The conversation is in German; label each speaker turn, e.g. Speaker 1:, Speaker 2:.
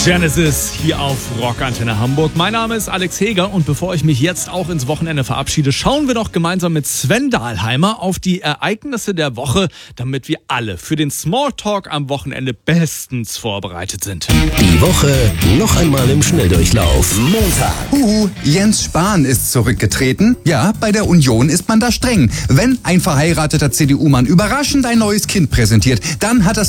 Speaker 1: Genesis hier auf Rock Antenne Hamburg. Mein Name ist Alex Heger und bevor ich mich jetzt auch ins Wochenende verabschiede, schauen wir doch gemeinsam mit Sven Dahlheimer auf die Ereignisse der Woche, damit wir alle für den Smalltalk am Wochenende bestens vorbereitet sind.
Speaker 2: Die Woche noch einmal im Schnelldurchlauf. Montag.
Speaker 3: Jens Spahn ist zurückgetreten. Ja, bei der Union ist man da streng. Wenn ein verheirateter CDU-Mann überraschend ein neues Kind präsentiert, dann hat das